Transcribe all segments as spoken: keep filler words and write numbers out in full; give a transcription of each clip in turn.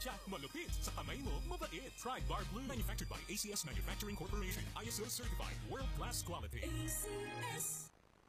Jack malupit. Sa kamay mo, mabait. Try Bar Blue. Manufactured by A C S Manufacturing Corporation. I S O certified. World-class quality. A C S.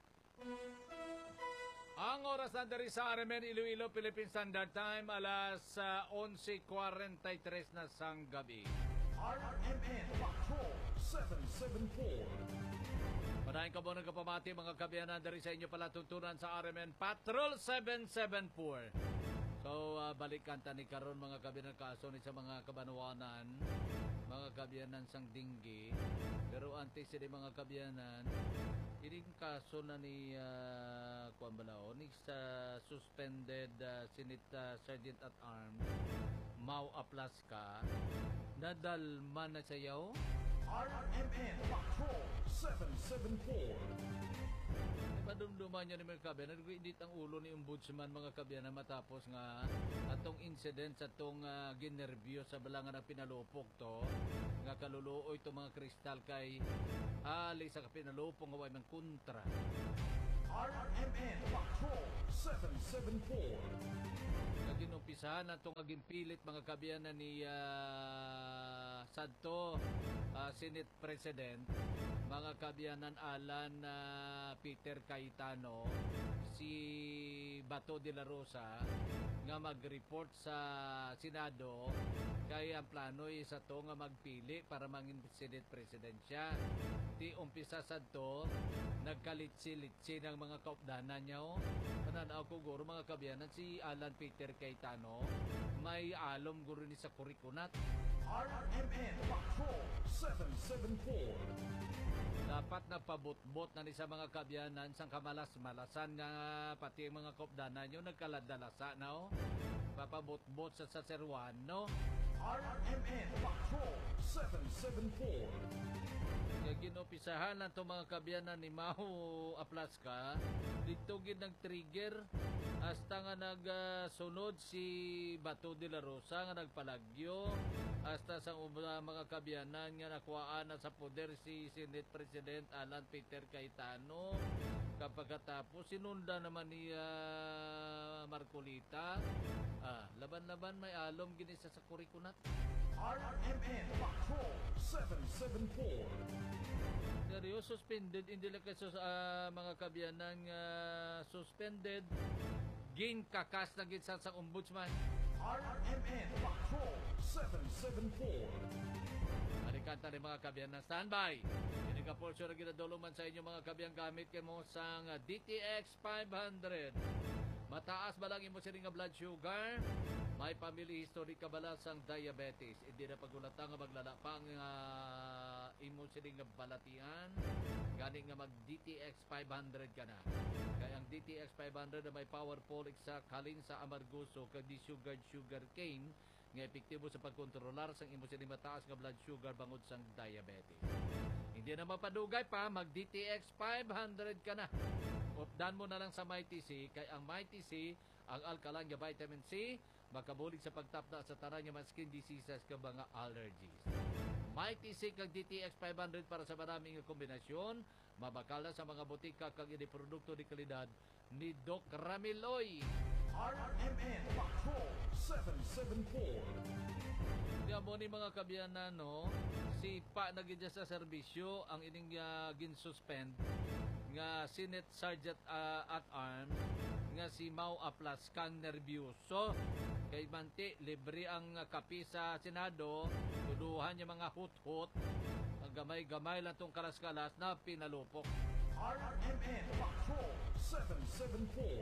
Ang oras na dari sa R M N Iloilo, Philippine Standard Time, alas uh, eleven forty-three na sang gabi. R M N Patrol seven seven four. Madaling ka po nagkapamati mga kabiyanan dari sa inyo palatuntunan sa R M N Patrol seven seven four. So, uh, balikan tani karon mga kabiyanan kaso ni sa mga kabanwanan, mga kabiyanan sang dinggi. Pero antes sila mga kabiyanan, ining kaso na ni uh, Kuan Balao, ni sa suspended uh, Senate uh, Sergeant at Arms, Mau Aplaska, nadalman na sayaw. R M N Patrol seven seven four. Padumduman niya ni mga kabiyanan, nag-edit ang ulo ni Ombudsman mga kabiyanan matapos nga atong incident sa itong uh, ginervyo sa balangan ng pinalupok to, nga kaluluoy itong mga kristal kay ali sa pinalupok nga way man kontra. R M N Patrol seven seven four. Naginumpisahan na itong agimpilit mga kabiyanan ni uh, Sadto uh, Senate President, mga kabiyanan Alan uh, Peter Cayetano, si Bato de la Rosa nga mag-report sa Senado kay ang plano isa to nga magpili para mangin Senate President siya. Di umpisa sa to nagkalitsi-litsi ng mga kaupdanan niya. Pananaw ko guro mga kabiyanan si Alan Peter Cayetano may alom guro ni sa kurikunat. R M N Patrol seven seven four. Dapat na pabot-bot na ni sa mga kabiyanan sang kamalas-malasan nga pati ang mga kaupdanan nyo nagkaladalasa na o. Papabot-bot sa saserwan, no? R M N Patrol seven seven four. Kaya ginupisahan lang itong mga kabiyanan ni Mau Aplaska, dito gid nag-trigger hasta nga nagsunod uh, si Bato de la Rosa nga nagpalagyo, hasta sa uh, mga kabiyanan nga nakuhaan na sa poder si Senate President Alan Peter Cayetano. Kapag katapos sinunda naman ni uh, Marcolita, ah, laban-laban may alom ginisa sa kurikunat. R M N Patrol seven seven four. Seryo, suspended hindi lang kaso sa uh, mga kabiyanan nga uh, suspended gin kakas na gin sa sa ombudsman. R M N Patrol seven seven four. Alikanta rin mga kabiyanan, standby. Hindi ka po sure ginaduluman sa inyo mga kabiyan gamit kay mo sang uh, D T X five hundred. Mataas ba lang imo siring nga blood sugar? May family history ka bala sang diabetes? Hindi na pagulatan nga maglalapang uh, imo siring nga balatian. Gani nga mag D T X five hundred ka na. Kaya ang D T X five hundred na may powerful sa kalin sa amargoso kag di sugar sugar cane nga epektibo sa pagkontrolar sang imo siring mataas nga blood sugar bangod sang diabetes. Hindi na mapadugay pa, mag D T X five hundred ka na. Updan mo na lang sa Mighty C, kay ang Mighty C, ang alkaline nga vitamin C, makabulig sa pagtapda sa tanan nga mga skin diseases ka mga allergies. Mighty C kag D T X five hundred para sa maraming kombinasyon, mabakal na sa mga butika kag ini produkto di kalidad ni Doc Ramiloy. R M N Patrol seven seven four. Kaya mo ni mga kabiyanan, no, si Pa nagidya sa serbisyo ang ining uh, gin-suspend nga Senate Sergeant uh, at Arms nga si Mau Aplaska nervyoso kay manti libre ang uh, kapi sa Senado, tuluhan niya mga hut-hut, ang gamay-gamay lang tong kalas-kalas na pinalupok. R M N Patrol seven seven four.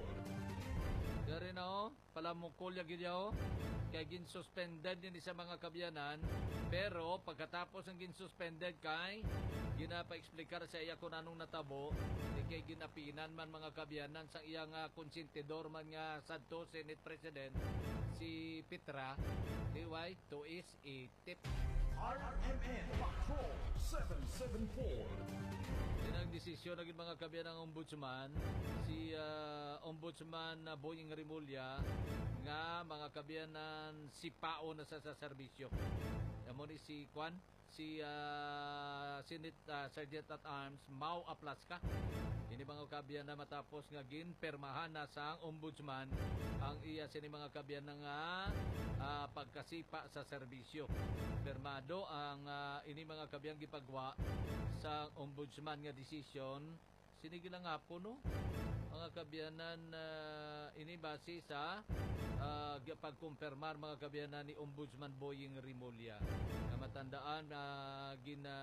Dari na o, palamukol ya gidya o, kaya gin-suspended din sa mga kabiyanan, pero pagkatapos ang gin-suspended kay, ginapa-explicar sa iya kung anong natabo, di kay ginapinan man mga kabiyanan sa iyang uh, konsentidor man nga sadto Senate President, si Petra, di why, to is itip. R M N Patrol seven seven four. Yan ang desisyon ng mga kabiyan ng ombudsman, si uh, Ombudsman uh, Boying Rimulya, nga mga kabiyanan si Pao na sa, sa serbisyo. Amo ni si Kwan, si uh, Senate uh, Sergeant at Arms Mau Aplaska. Ini mga kabiyan na matapos nga ginpermahan na sa ombudsman ang iya sini mga kabiyan na nga uh, pagkas makasipa sa serbisyo. Permado ang uh, ini mga kabiyang gipagwa sa ombudsman nga desisyon sinigilang hapon no mga kabyanan uh, ini base sa uh, pagkumpirmar mga kabyanan ni Ombudsman Boying Rimulya na matandaan na uh, gina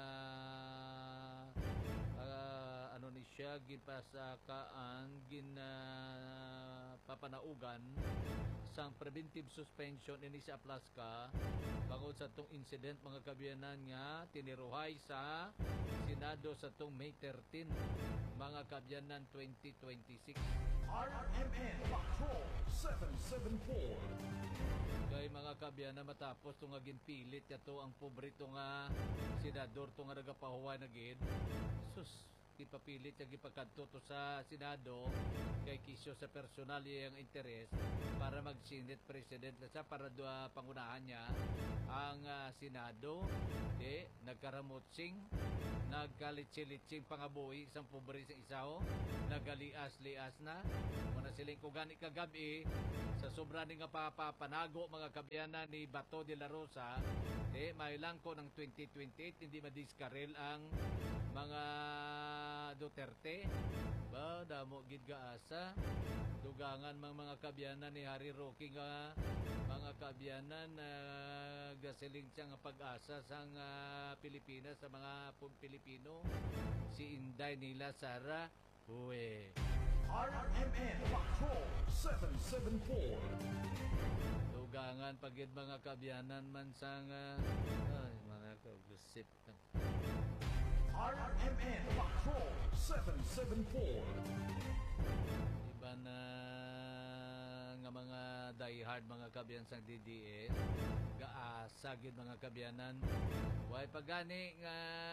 uh, ano ni siya gipasakaan gina papanaugan sang preventive suspension ini sa Aplaska bangod sa tong incident mga kabyanan nga tiniruhay sa Senado sa tong May thirteenth mga kabyanan twenty twenty-six. R M N Patrol seven seven four. Kay mga kabyanan matapos itong nga ginpilit yato ang pobrito nga senador itong nga nagapahuwa na gid. Sus, ipapilit yung ipagkanto to sa Senado kay kisyo sa personal yung interes para mag-Senate President sa para doa pangunahan niya ang uh, Senado eh, nagkaramutsing nagkalitsing pangabuhi isang pobre sa isaw nagalias-lias na muna siling kung gani kagabi sa sobra ni nga papapanago mga kabyanan ni Bato de la Rosa eh, may lang ko ng twenty twenty-eight hindi madiskarel ang mga Duterte ba damo gid gaasa dugangan mga mga kabyanan ni Harry Roque nga mga kabyanan na uh, gasiling siya nga pag-asa sa uh, Pilipinas sa mga Pilipino si Inday nila Sara Uwe R M N Patrol seven seven four. Dugangan pagid mga kabyanan man sang uh, ay mga kagusip R M N Patrol seven seven four. Iba na nga mga diehard mga kabyan sang D D S gaasa gid mga kabyanan way pagani nga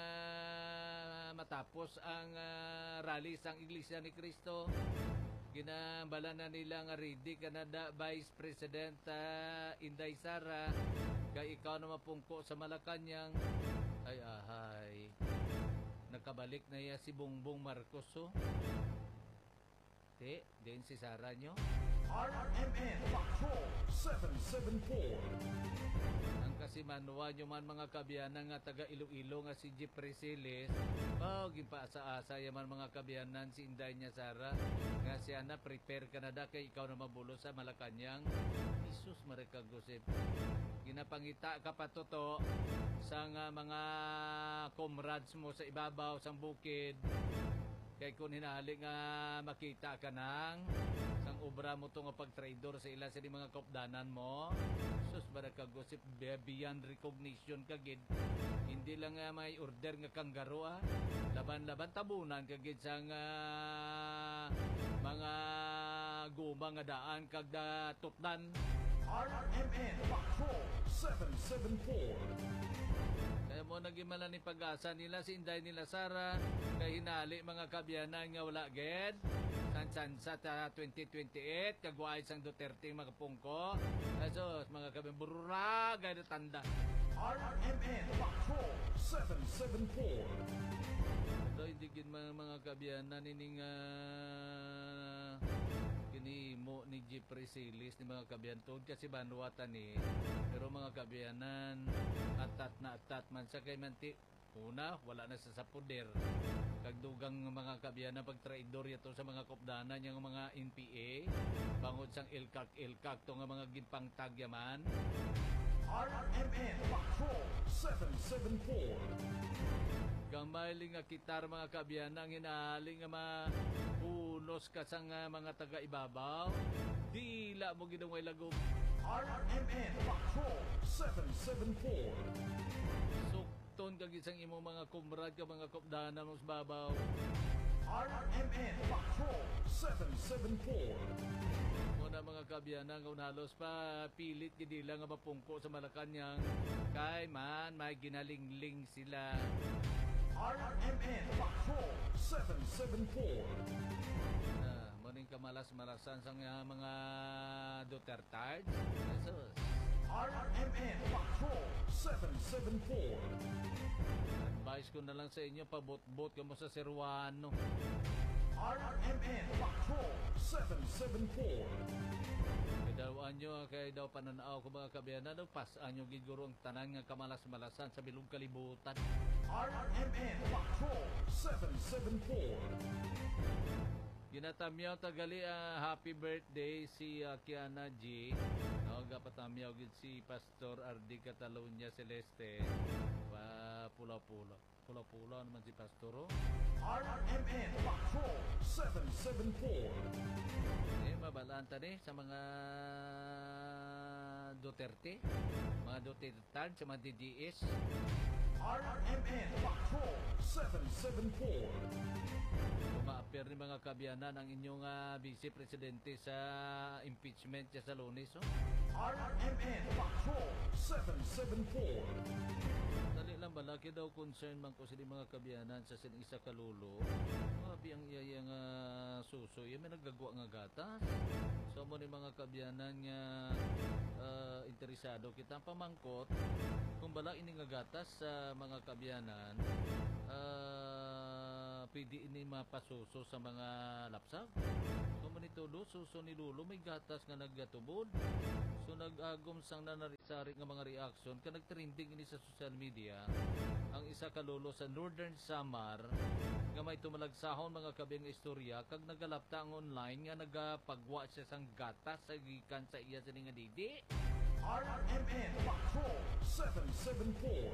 matapos ang uh, rally sang Iglesia ni Cristo ginambala na nila nga ready Canada Vice President uh, Inday Sara kay ikaw na mapungko sa Malacanang ay ahay nakabalik na ya si Bongbong Marcos oh. Di, din si Sara nyo. R M N Patrol seven seven four. Ang kasimanwa nyo man mga kabyanan nga taga Iloilo nga si Jeep Resiles. Oh, gimpaasa-asa yaman mga kabyanan si Inday niya Sara. Nga siya na prepare ka na da kay ikaw na mabulo sa Malacanang. Isus marekagosip. Ginapangita ka pa toto sa nga mga comrades mo sa ibabaw sang bukid. Kay kung hinahali nga makita ka nang sang obra mo to nga pag-trader sa ila sa di mga kaupdanan mo sus bara ka gosip beyond recognition kagid hindi lang nga may order nga kanggaro ah laban-laban tabunan kagid sang uh, mga guma nga daan kag da tutdan R M N Patrol seven seven four. Kaya mo nagimala ni pag-asa nila si Inday nila Sara kay hinali mga kabyanan nga wala ged sansansa ta twenty twenty-eight kagwaay sang Duterte makapungko asos mga kabyan burura gaya tanda R M N Patrol seven seven four. so hindi gid mga, mga kabyanan ining uh, kinimo ni Jeep Resiles ni mga kabyan tod kasi banwatan ni pero mga kabyanan atat na atat man sa kay manti una wala na sa sapuder kagdugang mga kabyanan pagtraidor yato sa mga kopdanan yung mga N P A bangod sang ilkak ilkak to nga mga ginpangtag yaman R M N Patrol seven seven four. gamay nga kitar mga kabyanan hinaling nga mapunos ka sa mga taga ibabaw dila mo ginaway lagom R M N Patrol seven seven four. sukton kag isang imong mga kumrad ka mga kopdanan mo sa babaw R M N Patrol seven seven four. muna mga kabyanan nga unalos pa pilit gidila nga mapungko sa Malacanang kay man may ginalingling sila R M N Patrol seven seven four. uh, muning kamalas-malasan sa mga Dutertards Jesus R M N Patrol seven seven four. advice ko na lang sa inyo pabot-bot ka mo sa Serwano R M N Patrol seven seven four. Idawaan nyo kay daw pananaw ko mga kabiyanan, daw pasaan nyo giguro ang tanan nga kamalas-malasan sa bilog kalibutan. R M N Patrol seven seven four. Ginatamyaw tagali uh, happy birthday si uh, Kiana G. No, gapatamyaw gid si Pastor Ardi Catalunya Celeste. Pa pula-pula. Pula-pula naman si Pastor. Oh. R M N Patrol seven seven four. Eh, mabalanta ni sa mga Duterte, mga Duterte, sa mga D D S. R M N Patrol seven seven four. Uma-appear ni mga kabiyanan ang inyong uh, Vice Presidente sa impeachment niya sa Lunes. Oh. R M N Patrol seven seven four. Dali lang balaki daw concern man ko sa mga kabiyanan sa sining isa kalulo. Mabi ang iyayang uh, susoy. May naggagawa nga gatas. So mo ni mga kabiyanan nga uh, interesado kita pamangkot kung bala ini nga gatas sa mga kabiyanan, uh, pwede ini mapasuso sa mga lapsag. So manitulo, suso ni Lulo may gatas nga naggatubod. So nag-agom sang nanarisari nga mga reaction ka nagtrending ini sa social media. Ang isa ka lulo sa Northern Samar nga may tumalagsahon mga kabing istorya kag nagalapta ang online nga nagapagwa siya sang gatas sa gikan sa iya sa nga didi. R M N Patrol seven seven four.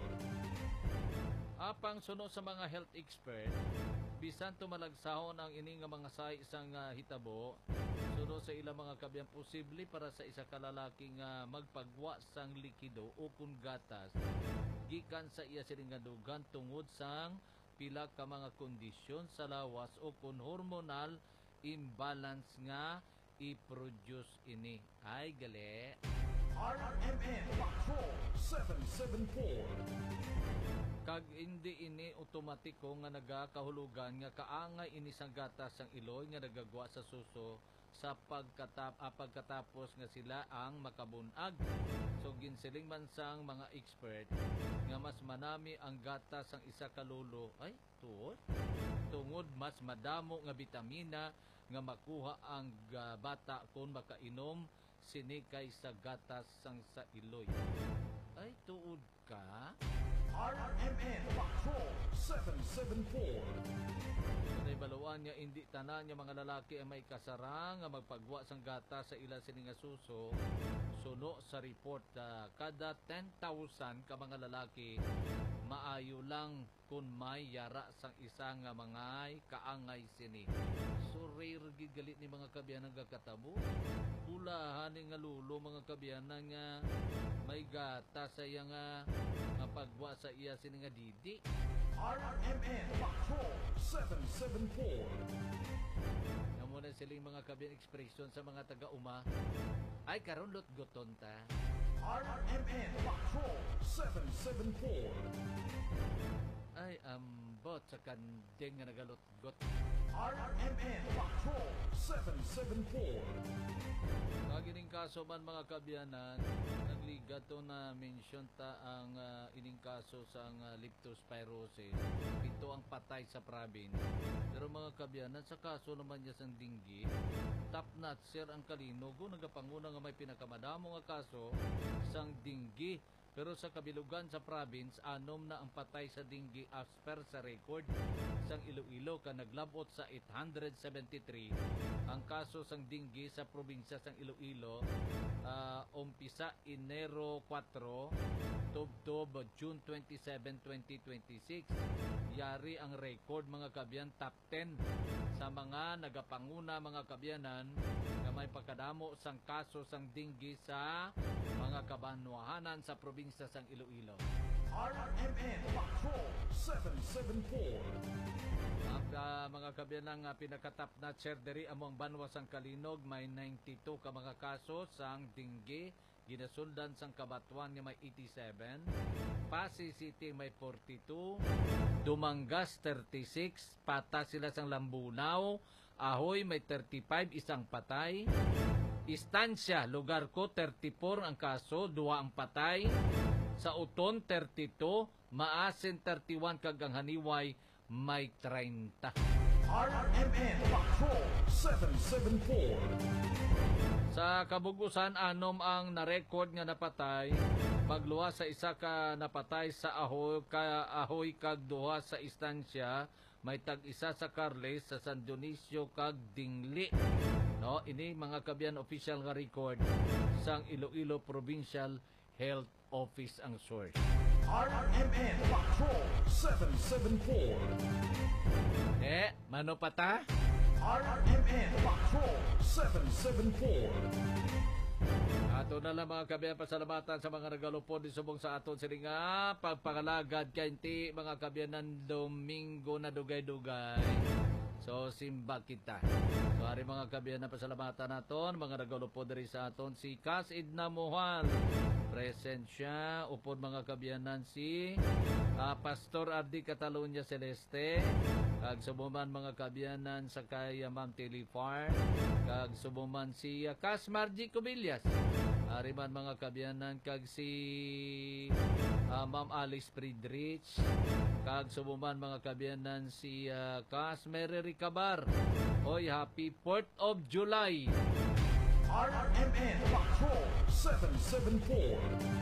Apang suno sa mga health expert, bisan tumalagsahon ang ini nga mga say isang uh, hitabo, suno sa ilang mga kabiyang posible para sa isa ka lalaki nga magpagwa sang likido o kun gatas gikan sa iya sining nga dugan tungod sang pila ka mga kondisyon sa lawas o kun hormonal imbalance nga i-produce ini. Ay gali. R M N Patrol seven seven four. Kag hindi ini otomatiko nga nagakahulugan nga kaangay ini sang gatas sang iloy nga nagagwa sa suso sa pagkatap ah, pagkatapos nga sila ang makabunag. So ginsiling man sang mga expert nga mas manami ang gatas sang isa ka lulo ay tuod tungod mas madamo nga bitamina nga makuha ang uh, bata kung makainom sini kay sa gatas sang sa iloy. Ay tuod ka. R M N Patrol seven seven four. Sa baluan niya, hindi tanan niya mga lalaki ang may kasarang nga magpagwa sang gata sa ilang sining nga suso. Suno sa report uh, kada ten thousand ka mga lalaki maayo lang kung may yara sang isa nga mga kaangay sini. So rare gid galit ni mga kabiyanan nga katabo. Ulahan nga lulo mga kabiyanan nga may gata sa iya nga mapagwa sa iya sini nga didi. R M N Patrol seven seven four. Namo na siling mga kabiyan expression sa mga taga-uma. Ay karon lot goton ta. R M N Patrol seven seven four. Ay ambot sa kandeng nga nagalot-got. R M N Patrol seven seven four. Kagining kaso man mga kabiyanan, nagliga to na mention ta ang uh, ining kaso sa uh, leptospirosis. Ito ang patay sa province. Pero mga kabiyanan, sa kaso naman niya sang dinggi, top notch sir ang Kalinog, nagapanguna nga may pinakamadamo nga kaso sang dinggi. Pero sa kabilugan sa province, anom na ang patay sa dinggi as per sa record sang Iloilo ka naglabot sa eight hundred seventy-three. Ang kaso sang dinggi sa probinsya sang Iloilo, uh, umpisa Enero four, tubtob June twenty-seven, twenty twenty-six. Yari ang record mga kabyan top ten sa mga nagapanguna mga kabyanan na may pagkadamo sang kaso sang dinggi sa mga kabanwahanan sa probinsya sang Iloilo. R M N Patrol seven seven four. Ang uh, mga kabyanang uh, pinakatap na cherderi among banwa sang Kalinog may ninety-two ka mga kaso sang dinggi. Ginasundan sang Kabatuan nga may eighty-seven, Pasay City may forty-two, Dumangas thirty-six, Pata sila sang Lambunaw, Ahoy may thirty-five, isang patay, Istansya, lugar ko thirty-four ang kaso, duwa ang patay, sa Uton thirty-two, Maasin thirty-one kag ang Haniway may thirty. R M N Patrol seven seven four. Sa kabugusan, anom ang na-record nga napatay pagluwas sa isa ka napatay sa ahoy, ka, ahoy kag duha sa istansya may tag-isa sa Carles sa San Dionisio kag Dingli. No, ini mga kabiyan official nga record sang Iloilo Provincial Health Office ang source. R M N Patrol seven seven four. Eh, mano pata? R M N Patrol seven seven four. Ato na lang mga kabiyan pasalamatan sa mga nagalupod di subong sa aton sila nga pagpangalagad kay ti mga kabiyan ng Domingo na dugay-dugay. So simba kita. So ari mga kabiyan na pasalamatan naton mga nagalupod diri sa aton si Cas Edna Mohal. Present siya upod mga kabiyanan si uh, Pastor Ardi Catalunya Celeste. Kag subuman mga kabiyanan sa kay uh, Ma'am Telefar. Kag subuman si uh, Cas Margie Cubillas. Ari man mga kabiyanan kag si uh, Ma'am Alice Friedrich. Kag subuman mga kabiyanan si uh, Cas Mary Ricabar. Hoy, happy fourth of July. R M N Patrol seven seven four.